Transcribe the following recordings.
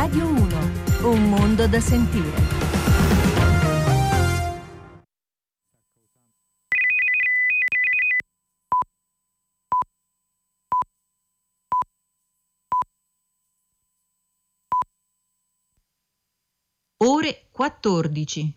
Radio 1, un mondo da sentire. Ore 14.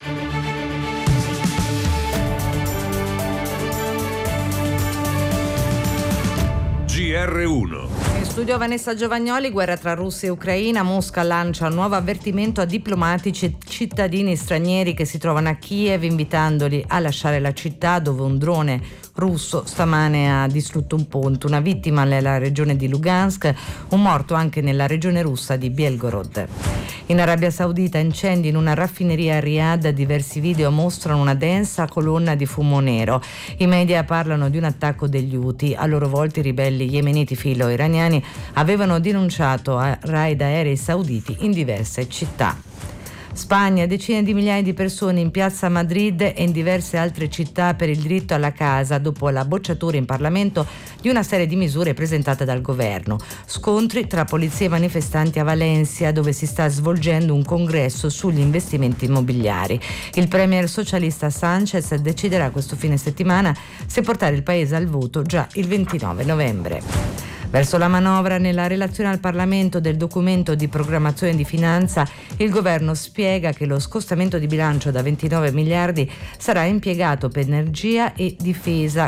GR1. In studio Vanessa Giovagnoli. Guerra tra Russia e Ucraina. Mosca lancia un nuovo avvertimento a diplomatici e cittadini stranieri che si trovano a Kiev, invitandoli a lasciare la città, dove un drone russo stamane ha distrutto un ponte. Una vittima nella regione di Lugansk, un morto anche nella regione russa di Belgorod. In Arabia Saudita incendi in una raffineria a Riyadh. Diversi video mostrano una densa colonna di fumo nero. I media parlano di un attacco degli Houthi. A loro volta i ribelli yemeniti filo-iraniani avevano denunciato raid aerei sauditi in diverse città. Spagna, decine di migliaia di persone in piazza Madrid e in diverse altre città per il diritto alla casa dopo la bocciatura in Parlamento di una serie di misure presentate dal governo. Scontri tra polizia e manifestanti a Valencia, dove si sta svolgendo un congresso sugli investimenti immobiliari. Il premier socialista Sánchez deciderà questo fine settimana se portare il paese al voto già il 29 novembre. Verso la manovra, nella relazione al Parlamento del documento di programmazione di finanza, il governo spiega che lo scostamento di bilancio da 29 miliardi sarà impiegato per energia e difesa,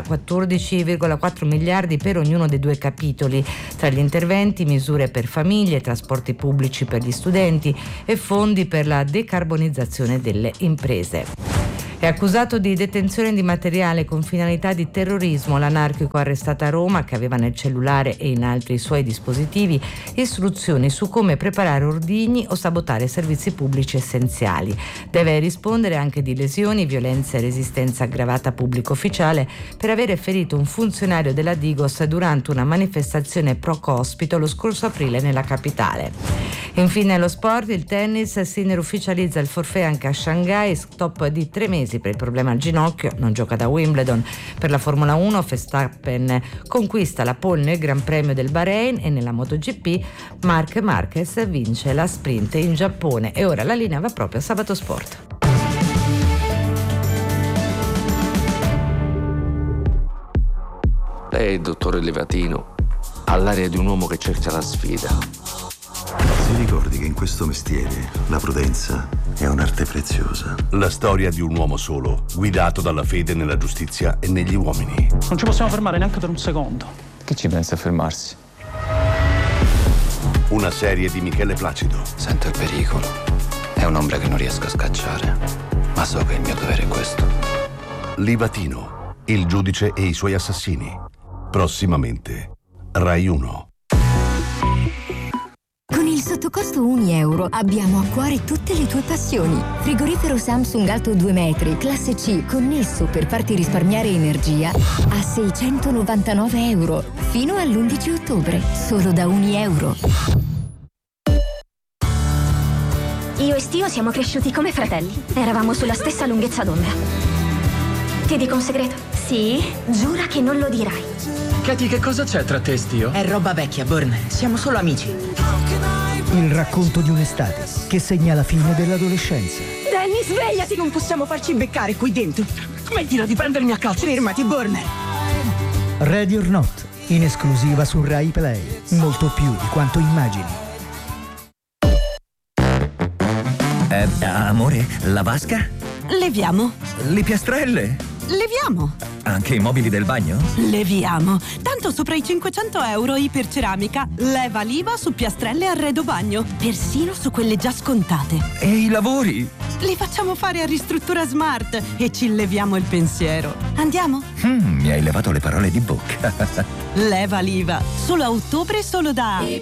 14,4 miliardi per ognuno dei due capitoli, tra gli interventi, misure per famiglie, trasporti pubblici per gli studenti e fondi per la decarbonizzazione delle imprese. È accusato di detenzione di materiale con finalità di terrorismo l'anarchico arrestato a Roma, che aveva nel cellulare e in altri suoi dispositivi istruzioni su come preparare ordigni o sabotare servizi pubblici essenziali. Deve rispondere anche di lesioni, violenza e resistenza aggravata a pubblico ufficiale per avere ferito un funzionario della Digos durante una manifestazione pro Cospito lo scorso aprile nella capitale. Infine lo sport, il tennis, Sinner ufficializza il forfait anche a Shanghai, stop di 3 mesi per il problema al ginocchio, non gioca da Wimbledon. Per la Formula 1 Verstappen conquista la pole nel Gran Premio del Bahrain e nella MotoGP Marc Marquez vince la sprint in Giappone. E ora la linea va proprio a Sabato Sport. Lei, dottore Levatino, ha l'aria di un uomo che cerca la sfida. Si ricordi che in questo mestiere la prudenza è un'arte preziosa. La storia di un uomo solo, guidato dalla fede nella giustizia e negli uomini. Non ci possiamo fermare neanche per un secondo. Che ci pensa a fermarsi? Una serie di Michele Placido. Sento il pericolo. È un'ombra che non riesco a scacciare, ma so che il mio dovere è questo. Livatino, il giudice e i suoi assassini. Prossimamente, Rai 1. Con il sottocosto €1 abbiamo a cuore tutte le tue passioni. Frigorifero Samsung alto 2 metri, classe C, connesso per farti risparmiare energia a €699, fino all'11 ottobre, solo da €1. Io e Stio siamo cresciuti come fratelli. Eravamo sulla stessa lunghezza d'onda. Ti dico un segreto? Sì? Giura che non lo dirai. Katie, che cosa c'è tra te e Stio? È roba vecchia, Burn. Siamo solo amici. Il racconto di un'estate che segna la fine dell'adolescenza. Danny, svegliati, non possiamo farci beccare qui dentro. Smettila di prendermi a calcio. Fermati, Burn. Ready or Not, in esclusiva su Rai Play. Molto più di quanto immagini. Amore, la vasca? Leviamo. Le piastrelle? Leviamo. Anche i mobili del bagno? Leviamo. Tanto sopra i €500 Iperceramica. Leva l'IVA su piastrelle e arredo bagno. Persino su quelle già scontate. E i lavori? Li facciamo fare a Ristruttura Smart e ci leviamo il pensiero. Andiamo? Mi hai levato le parole di bocca. Leva l'IVA. Solo a ottobre, solo da